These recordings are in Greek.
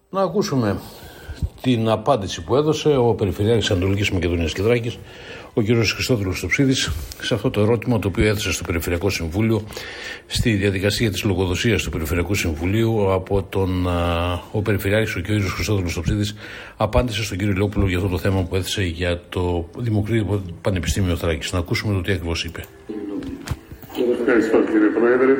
Να ακούσουμε την απάντηση που έδωσε ο Περιφερειάρχης Ανατολικής Μακεδονίας και Θράκης, ο κ. Χριστόδουλος Στοψίδης, σε αυτό το ερώτημα το οποίο έθεσε στο Περιφερειακό Συμβούλιο, στη διαδικασία της λογοδοσίας του Περιφερειακού Συμβουλίου από ο Περιφερειάρχης, ο κ. Χριστόδουλος Στοψίδης, απάντησε στον κ. Ηλιόπουλο για αυτό το θέμα που έθεσε για το Δημοκρίτικο Πανεπιστήμιο Θράκης. Να ακούσουμε το τι ακριβώς είπε. Ευχαριστώ, κύριε Πρόεδρε.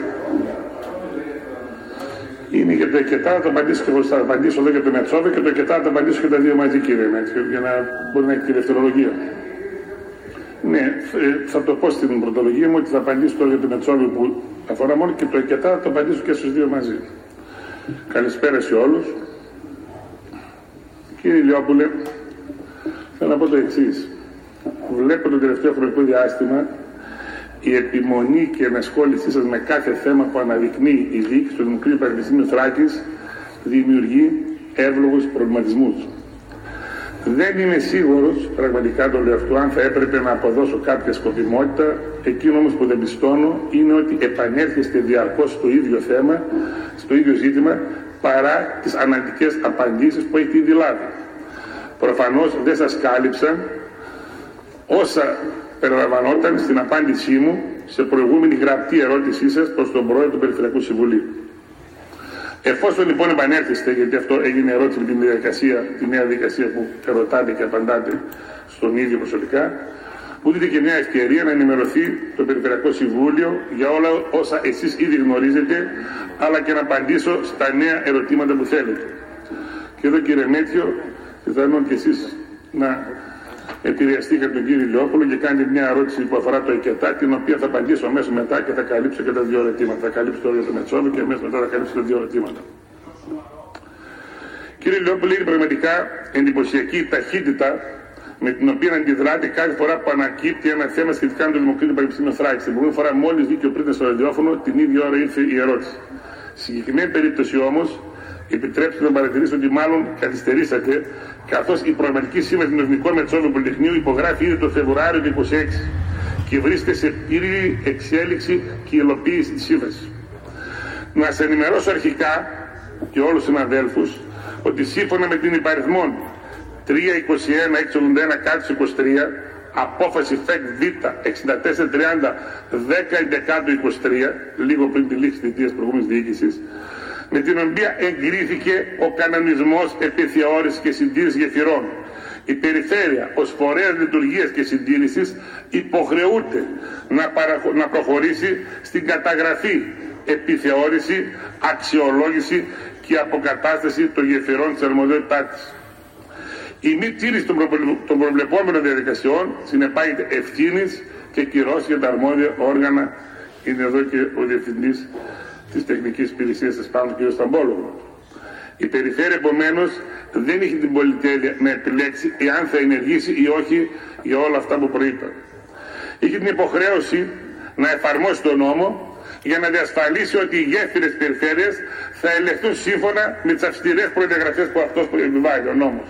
Είναι για το ΕΚΕΤΑ, θα απαντήσω και εγώ, θα απαντήσω εδώ για το Μετσόβιο και το ΕΚΕΤΑ θα απαντήσω και τα δύο μαζί, κύριε Μέτριο, για να μπορεί να έχει τη δευτερολογία. Ναι, θα το πω στην πρωτολογία μου ότι θα απαντήσω τώρα για το Μετσόβιο που αφορά μόνο και το ΕΚΕΤΑ, θα το απαντήσω και στους δύο μαζί. Καλησπέρα σε όλους. Κύριε Ηλιόπουλε, θέλω να πω το εξής. Βλέπω το τελευταίο χρονικό διάστημα η επιμονή και ενασχόλησή σας με κάθε θέμα που αναδεικνύει η διοίκηση του Δημοκρίτικου Πανεπιστημίου Θράκης δημιουργεί εύλογους προβληματισμούς. Δεν είμαι σίγουρος, πραγματικά το λέω αυτό, αν θα έπρεπε να αποδώσω κάποια σκοπιμότητα. Εκείνο όμως που δεν πιστώνω είναι ότι επανέρχεστε διαρκώς στο ίδιο θέμα, στο ίδιο ζήτημα, παρά τις αναλυτικές απαντήσεις που έχετε ήδη λάβει. Προφανώς δεν σας κάλυψαν όσα περιλαμβανόταν στην απάντησή μου σε προηγούμενη γραπτή ερώτησή σας προς τον Πρόεδρο του Περιφερειακού Συμβουλίου. Εφόσον λοιπόν επανέρχεστε, γιατί αυτό έγινε ερώτηση με την διαδικασία, τη νέα διαδικασία που ερωτάτε και απαντάτε στον ίδιο προσωπικά, μου δείτε και μια ευκαιρία να ενημερωθεί το Περιφερειακό Συμβούλιο για όλα όσα εσείς ήδη γνωρίζετε, αλλά και να απαντήσω στα νέα ερωτήματα που θέλετε. Και εδώ, κύριε Μέτριο, πιθανόν και εσείς να επηρεαστήκατε τον κύριο Ηλιόπουλο και κάνει μια ερώτηση που αφορά το ΕΚΕΤΑ, την οποία θα απαντήσω αμέσως μετά και θα καλύψω και τα δύο ερωτήματα. Θα καλύψω τώρα για το Μετσόβιο και αμέσως μετά θα καλύψω τα δύο ερωτήματα. Κύριε Ηλιόπουλο, είναι πραγματικά εντυπωσιακή η ταχύτητα με την οποία αντιδράτε κάθε φορά που ανακύπτει ένα θέμα σχετικά με το Δημοκρίτικο Πανεπιστήμιο Θράκης. Την προηγούμενη φορά, μόλις βγήκε ο πρίτανης στο ραδιόφωνο, την ίδια ώρα ήρθε η ερώτηση. Στη συγκεκριμένη περίπτωση όμως, επιτρέψτε να παρατηρήσω ότι μάλλον καθυστερήσατε, καθώς η προγραμματική σύμβαση με το Εθνικό Μετσόβιο Πολυτεχνείου υπογράφει ήδη το Φεβρουάριο του 2026 και βρίσκεται σε πλήρη εξέλιξη και υλοποίηση της σύμβασης. Να σας ενημερώσω αρχικά και όλους τους συναδέλφους ότι σύμφωνα με την υπαριθμόν 321-681-23 απόφαση ΦΕΚ Β 6430 10-11-23, λίγο πριν τη λήξη της θητείας προηγούμενης διοίκησης, με την οποία εγκρίθηκε ο κανονισμός επιθεώρησης και συντήρησης γεφυρών. Η Περιφέρεια ως φορέας λειτουργίας και συντήρησης υποχρεούται να προχωρήσει στην καταγραφή, επιθεώρηση, αξιολόγηση και αποκατάσταση των γεφυρών της αρμοδιότητάς της. Η μη τήρηση των προβλεπόμενων διαδικασιών συνεπάγεται ευθύνης και κυρώσεις για τα αρμόδια όργανα. Είναι εδώ και ο Διευθυντής της Τεχνικής Υπηρεσίας της ΠΑΜ, κ. Σταμπόλογο. Η Περιφέρεια, επομένως, δεν έχει την πολυτέλεια να επιλέξει εάν θα ενεργήσει ή όχι για όλα αυτά που προείπα. Έχει την υποχρέωση να εφαρμόσει τον νόμο για να διασφαλίσει ότι οι γέφυρες περιφέρειας θα ελεγχθούν σύμφωνα με τις αυστηρές προδιαγραφές που αυτός επιβάλλει ο νόμος.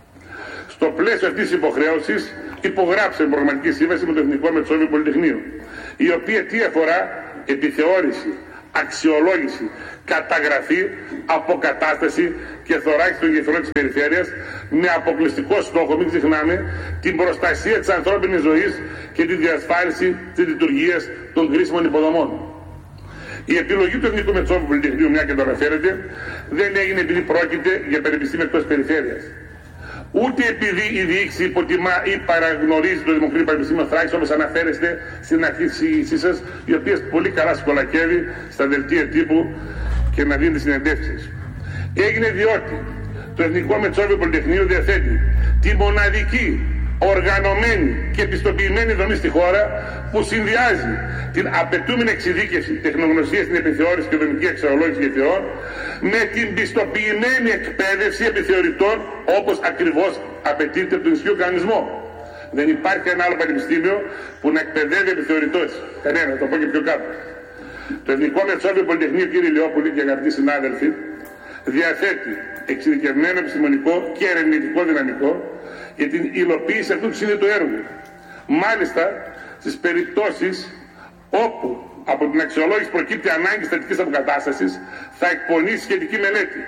Στο πλαίσιο αυτής της υποχρέωσης υπογράψε η προγραμματική σύμβαση με το Εθνικό Μετσόβιο Πολυτεχνείο, η οποία τι αφορά επιθεώρηση, αξιολόγηση, καταγραφή, αποκατάσταση και θωράκιση των γεφυρών της περιφέρειας με αποκλειστικό στόχο, μην ξεχνάμε, την προστασία της ανθρώπινης ζωής και τη διασφάλιση της λειτουργίας των κρίσιμων υποδομών. Η επιλογή του Εθνικού Μετσόβιου Πολυτεχνείου, μια και το αναφέρεται, δεν έγινε επειδή πρόκειται για πανεπιστήμιο εκτός περιφέρειας. Ούτε επειδή η διοίκηση υποτιμά ή παραγνωρίζει το Δημοκρίτικο Πανεπιστήμιο Θράκης, όπως αναφέρεστε στην αρχή της εισήγησής σας, η οποία πολύ καλά σκολακεύει στα δελτία τύπου και να δίνει συνεντεύξεις. Έγινε διότι το Εθνικό Μετσόβιο Πολυτεχνείο διαθέτει τη μοναδική οργανωμένη και πιστοποιημένη δομή στη χώρα που συνδυάζει την απαιτούμενη εξειδίκευση, τεχνογνωσία στην επιθεώρηση και δομική αξιολόγηση γεφυρών με την πιστοποιημένη εκπαίδευση επιθεωρητών όπως ακριβώς απαιτείται από τον ισχύο κανονισμό. Δεν υπάρχει ένα άλλο πανεπιστήμιο που να εκπαιδεύει επιθεωρητές. Κανένα, θα το πω και πιο κάτω. Το Εθνικό Μετσόβιο Πολυτεχνείο, κύριε Ηλιόπουλη και αγαπητοί συνάδελφοι, διαθέτει εξειδικευμένο επιστημονικό και ερευνητικό δυναμικό για την υλοποίηση αυτού του συνήθου έργου. Μάλιστα, στις περιπτώσεις όπου από την αξιολόγηση προκύπτει ανάγκη στατικής αποκατάστασης, θα εκπονήσει σχετική μελέτη.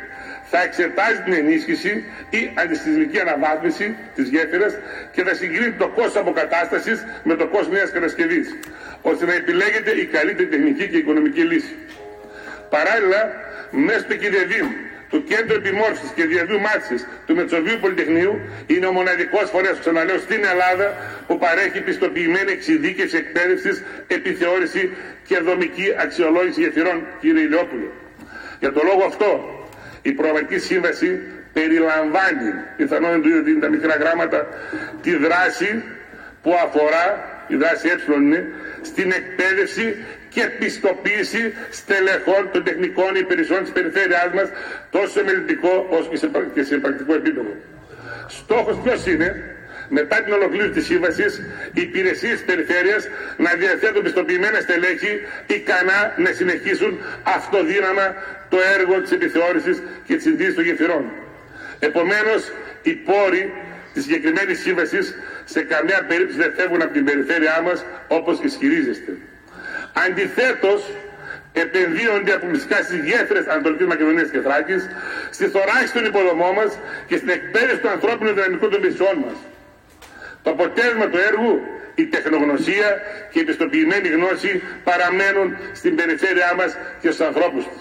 θα εξετάζει την ενίσχυση ή αντισυσμική αναβάθμιση της γέφυρας και θα συγκρίνει το κόστος αποκατάστασης με το κόστος νέας κατασκευής, ώστε να επιλέγεται η καλύτερη τεχνική και οικονομική λύση. Παράλληλα, μέσω του ΚΙΔΕΔΗΜ, του Κέντρου Επιμόρφωσης και Διαβίου Μάθησης του Μετσοβίου Πολυτεχνείου, είναι ο μοναδικός φορέας, ξαναλέω, στην Ελλάδα που παρέχει πιστοποιημένη εξειδίκευση εκπαίδευσης, επιθεώρηση και δομική αξιολόγηση γεφυρών, κύριε Ηλιόπουλε. Για τον λόγο αυτό, η Προγραμματική Σύμβαση περιλαμβάνει, πιθανόν δεν του είδατε τα μικρά γράμματα, τη δράση που αφορά, η δράση είναι, στην εκπαίδευση και πιστοποίηση στελεχών των τεχνικών υπηρεσιών της περιφέρειάς μας, τόσο σε μελετικό όσο και σε πρακτικό επίπεδο. Στόχος ποιος είναι? Μετά την ολοκλήρωση της σύμβασης, οι υπηρεσίες της περιφέρειας να διαθέτουν πιστοποιημένα στελέχη ικανά να συνεχίσουν αυτοδύναμα το έργο της επιθεώρησης και της συντήρησης των γεφυρών. Επομένως, οι πόροι της συγκεκριμένης σύμβασης σε καμιά περίπτωση δεν φεύγουν από την περιφέρειά μας όπως ισχυρίζεστε. Αντιθέτως, επενδύονται αποκλειστικά στις γέφυρες Ανατολικής Μακεδονίας και Θράκης, στη θωράκιση των υποδομών μας και στην εκπαίδευση του ανθρώπινου δυναμικού των υπηρεσιών μας. Το αποτέλεσμα του έργου, η τεχνογνωσία και η πιστοποιημένη γνώση παραμένουν στην περιφέρειά μας και στους ανθρώπους της.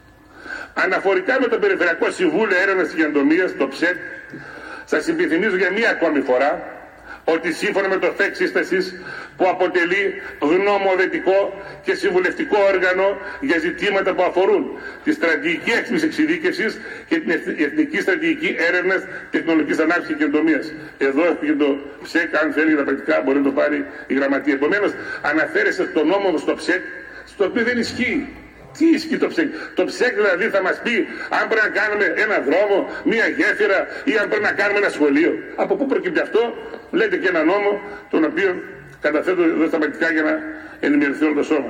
Αναφορικά με το Περιφερειακό Συμβούλιο Έρευνας και Καινοτομίας, το ΨΕΚ, σας υπενθυμίζω για μία ακόμη φορά ότι σύμφωνα με το ΦΕΚ σύστασης, που αποτελεί γνωμοδετικό και συμβουλευτικό όργανο για ζητήματα που αφορούν τη στρατηγική έξυπνης εξειδίκευσης και την εθνική στρατηγική έρευνας, τεχνολογικής ανάπτυξης και καινοτομίας. Εδώ έχει και το ΨΕΚ, αν θέλει τα πρακτικά μπορεί να το πάρει η γραμματεία. Επομένως, αναφέρεστε στο νόμο στο ΨΕΚ, στο οποίο δεν ισχύει. Τι ισχύει το ΨΕΚ? Το ΨΕΚ δηλαδή θα μας πει αν πρέπει να κάνουμε ένα δρόμο, μία γέφυρα ή αν πρέπει να κάνουμε ένα σχολείο. Από πού προκύπτει αυτό? Λέτε και ένα νόμο, τον οποίο καταθέτω εδώ στα πρακτικά για να ενημερωθεί όλο το σώμα.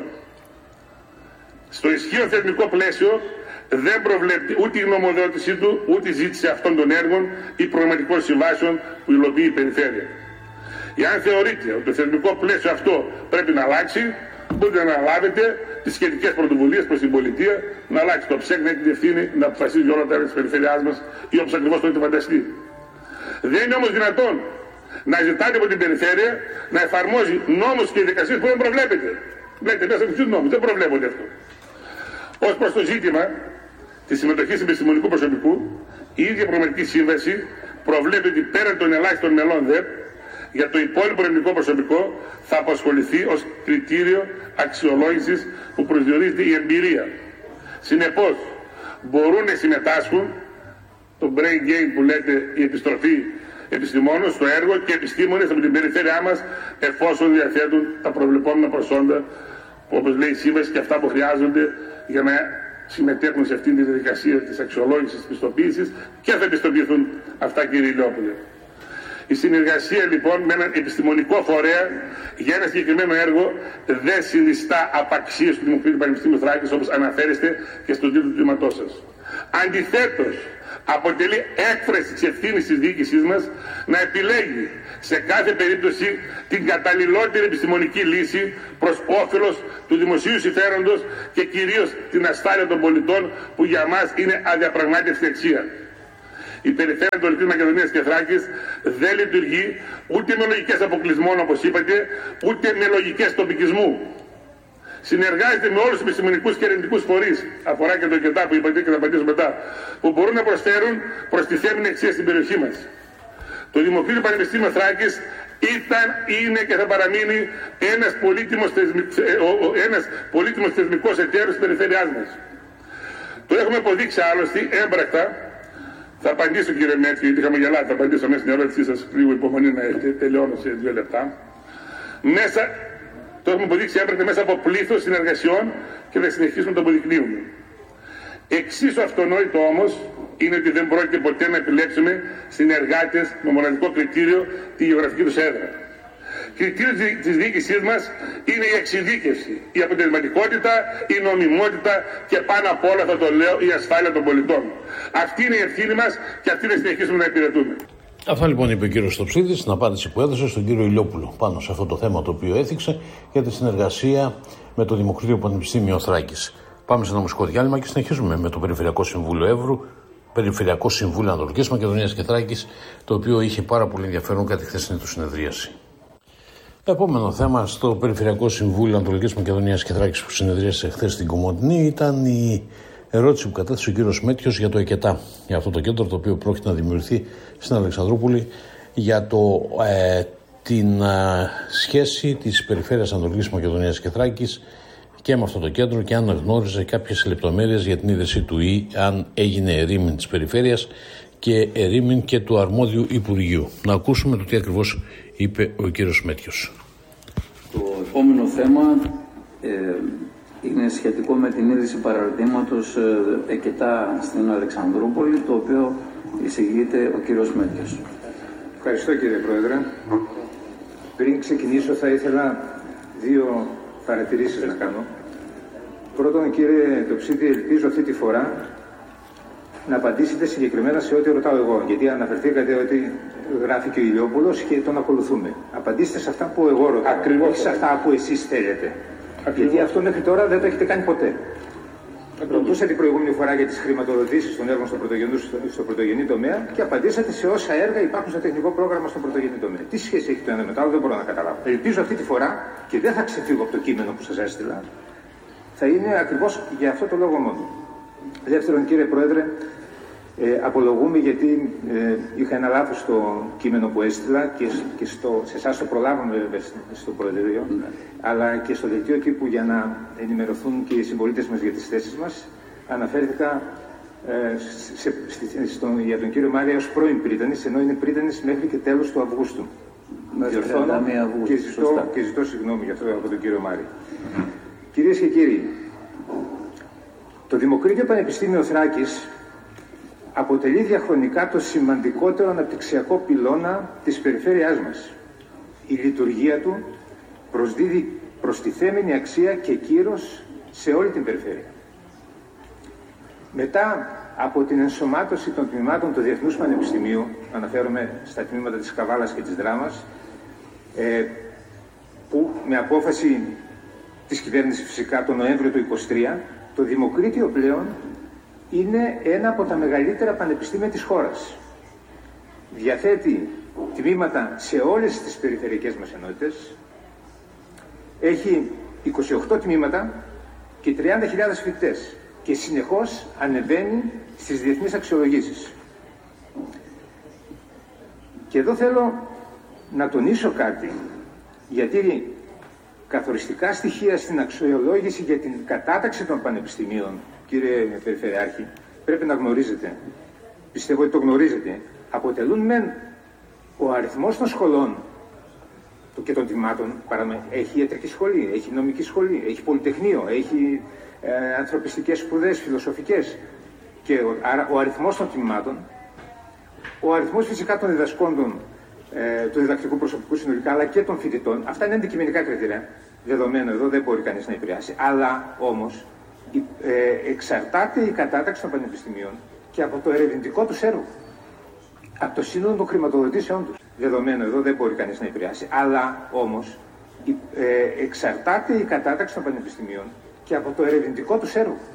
Στο ισχύον θεσμικό πλαίσιο δεν προβλέπει ούτε η γνωμοδότησή του, ούτε η ζήτηση αυτών των έργων ή προγραμματικών συμβάσεων που υλοποιεί η περιφέρεια. Εάν θεωρείτε ότι το θεσμικό πλαίσιο αυτό πρέπει να αλλάξει, μπορείτε να αναλάβετε τις σχετικές πρωτοβουλίες προς την πολιτεία, να αλλάξει το ΨΕΚ, να έχει την ευθύνη να αποφασίζει όλα τα έργα της περιφέρειάς μας ή όπως ακριβώς το έχετε φανταστεί. Δεν είναι όμως δυνατόν να ζητάτε από την περιφέρεια να εφαρμόζει νόμους και δικασίες που δεν προβλέπετε. Βλέπετε μέσα από τους νόμους, δεν προβλέπονται αυτό. Ως προς το ζήτημα της συμμετοχής επιστημονικού προσωπικού, η ίδια Προγραμματική Σύμβαση προβλέπει ότι πέραν των ελάχιστων μελών ΔΕΠ, για το υπόλοιπο ελληνικό προσωπικό θα απασχοληθεί ως κριτήριο αξιολόγησης που προσδιορίζεται η εμπειρία. Συνεπώς, μπορούν να συμμετάσχουν, το brain gain που λέτε, η επιστροφή επιστημόνων στο έργο και επιστήμονες από την περιφέρειά μας, εφόσον διαθέτουν τα προβλεπόμενα προσόντα, όπως λέει η Σύμβαση, και αυτά που χρειάζονται για να συμμετέχουν σε αυτήν τη διαδικασία της αξιολόγησης, της πιστοποίησης, και θα πιστοποιηθούν αυτά, κύριε Ηλιόπουλε. Η συνεργασία λοιπόν με έναν επιστημονικό φορέα για ένα συγκεκριμένο έργο δεν συνιστά απαξίωση του Δημοκρατικού Πανεπιστημίου Θράκης, όπως αναφέρεστε και στον τίτλο του τμήματός σας. Αντιθέτως, αποτελεί έκφραση της ευθύνης της διοίκησής μας να επιλέγει σε κάθε περίπτωση την καταλληλότερη επιστημονική λύση προς όφελος του δημοσίου συμφέροντος και κυρίως την ασφάλεια των πολιτών, που για μας είναι αδιαπραγμάτευτη αξία. Η περιφέρεια Ανατολικής Μακεδονίας και Θράκης δεν λειτουργεί ούτε με λογικές αποκλεισμών, όπως είπατε, ούτε με λογικές τοπικισμού. Συνεργάζεται με όλους τους επιστημονικούς και ερευνητικούς φορείς, αφορά και το ΚΕΤΑ που είπατε και θα απαντήσω μετά, που μπορούν να προσφέρουν προστιθέμενη αξία στην περιοχή μας. Το Δημοκρατικό Πανεπιστήμιο Θράκης ήταν, είναι και θα παραμείνει ένας πολύτιμος θεσμικός εταίρος της περιφέρειάς μας. Το έχουμε αποδείξει άλλωστε έμπρακτα. Θα απαντήσω, κύριε Μέτρη, γιατί είχαμε γελάσει, θα απαντήσω μέσα στην ερώτησή σας, λίγο υπομονή να έχετε, τελειώνω σε 2 λεπτά. Το έχουμε αποδείξει έμπρακτα μέσα από πλήθος συνεργασιών και θα συνεχίσουμε να το αποδεικνύουμε. Εξίσου αυτονόητο όμως είναι ότι δεν πρόκειται ποτέ να επιλέξουμε συνεργάτες με μοναδικό κριτήριο τη γεωγραφική τους έδρα. Κριτήριο της διοίκησής μας είναι η εξειδίκευση, η αποτελεσματικότητα, η νομιμότητα και πάνω απ' όλα, θα το λέω, η ασφάλεια των πολιτών. Αυτή είναι η ευθύνη μας και αυτή να συνεχίσουμε να υπηρετούμε. Αυτά λοιπόν είπε ο κύριος Στοψίδης στην απάντηση που έδωσε στον κύριο Ηλιόπουλο πάνω σε αυτό το θέμα το οποίο έθιξε για τη συνεργασία με το Δημοκρατικό Πανεπιστήμιο Θράκης. Πάμε σε ένα μουσικό διάλειμμα και συνεχίζουμε με το Περιφερειακό Συμβούλιο Εύρου Περιφερειακό Συμβούλιο Ανατολικής Μακεδονίας και Θράκης, το οποίο είχε πάρα πολύ ενδιαφέρον κατά τη χθεσινή του συνεδρίαση. Επόμενο θέμα στο Περιφερειακό Συμβούλιο Ανατολικής Μακεδονίας και Θράκης που συνεδρίασε χθες στην Κομοτηνή ήταν η ερώτηση που κατέθεσε ο κύριος Μέτιος για το ΕΚΕΤΑ, για αυτό το κέντρο το οποίο πρόκειται να δημιουργηθεί στην Αλεξανδρούπολη για την σχέση της Περιφέρειας Ανατολικής Μακεδονίας και Θράκης και με αυτό το κέντρο και αν γνώριζε κάποιες λεπτομέρειες για την ίδρυση του αν έγινε ερήμην της Περιφέρειας και ερήμην και του αρμόδιου Υπουργείου. Να ακούσουμε το τι ακριβώς είπε ο κύριος Μέτιος. Το επόμενο θέμα είναι σχετικό με την ίδρυση παραρτήματος ΕΚΕΤΑ στην Αλεξανδρούπολη, το οποίο εισηγείται ο κύριος Μέτιος. Ευχαριστώ κύριε Πρόεδρε. Πριν ξεκινήσω θα ήθελα δύο παρατηρήσεις να κάνω. Πρώτον, κύριε Τοψίτη, ελπίζω αυτή τη φορά να απαντήσετε συγκεκριμένα σε ό,τι ρωτάω εγώ, γιατί αναφερθήκατε ότι γράφει και ο Ηλιόπουλος και τον ακολουθούμε. Απαντήστε σε αυτά που εγώ ρωτάω, όχι σε αυτά που εσείς θέλετε. Γιατί αυτό μέχρι τώρα δεν το έχετε κάνει ποτέ. Ρωτούσατε την προηγούμενη φορά για τις χρηματοδοτήσεις των έργων στο πρωτογενή τομέα και απαντήσατε σε όσα έργα υπάρχουν στο τεχνικό πρόγραμμα στο πρωτογενή τομέα. Τι σχέση έχει το ένα με το άλλο, δεν μπορώ να καταλάβω. Ελπίζω αυτή τη φορά, και δεν θα ξεφύγω από το κείμενο που σας έστειλα, θα είναι ακριβώς για αυτό το λόγο μόνο. Δεύτερον, κύριε Πρόεδρε, απολογούμε γιατί είχα ένα λάθος στο κείμενο που έστειλα και σε εσάς το προλάβαμε βέβαια στο Προεδρείο, αλλά και στο δελτίο τύπου για να ενημερωθούν και οι συμπολίτες μας για τις θέσεις μας. Αναφέρθηκα για τον κύριο Μάρια ως πρώην πρίτανης, ενώ είναι πρίτανης μέχρι και τέλος του Αυγούστου. Διορθώνω και ζητώ συγγνώμη για αυτό από τον κύριο Μάρια. Κυρίες και κύριοι, το Δημοκρίτιο Πανεπιστήμιο Θράκης αποτελεί διαχρονικά το σημαντικότερο αναπτυξιακό πυλώνα της περιφέρειάς μας. Η λειτουργία του προσδίδει προστιθέμενη αξία και κύρος σε όλη την περιφέρεια. Μετά από την ενσωμάτωση των τμήματων του Διεθνούς Πανεπιστημίου, αναφέρομαι στα τμήματα της Καβάλας και της Δράμας, που με απόφαση της κυβέρνησης φυσικά τον Νοέμβριο του 2023, το Δημοκρίτιο πλέον είναι ένα από τα μεγαλύτερα πανεπιστήμια της χώρας. Διαθέτει τμήματα σε όλες τις περιφερειακές μας ενότητες, έχει 28 τμήματα και 30.000 φοιτητές και συνεχώς ανεβαίνει στις διεθνείς αξιολογήσεις. Και εδώ θέλω να τονίσω κάτι, γιατί καθοριστικά στοιχεία στην αξιολόγηση για την κατάταξη των πανεπιστημίων, κύριε Περιφερειάρχη, πρέπει να γνωρίζετε, πιστεύω ότι το γνωρίζετε, αποτελούν μεν ο αριθμός των σχολών και των τμήματων. Έχει ιατρική σχολή, έχει νομική σχολή, έχει πολυτεχνείο, έχει ανθρωπιστικές σπουδές, φιλοσοφικές, και άρα ο αριθμός των τμήματων, ο αριθμός φυσικά των διδασκόντων, του διδακτικού προσωπικού συνολικά, αλλά και των φοιτητών. Αυτά είναι αντικειμενικά κριτήρια, δεδομένο εδώ, δεν μπορεί κανείς να επηρεάσει. Αλλά όμως εξαρτάται η κατάταξη των πανεπιστημίων και από το ερευνητικό τους έργο, από το σύνολο των χρηματοδοτήσεών τους. Δεδομένο εδώ, δεν μπορεί κανείς να επηρεάσει. Αλλά όμως εξαρτάται η κατάταξη των πανεπιστημίων και από το ερευνητικό τους έργο.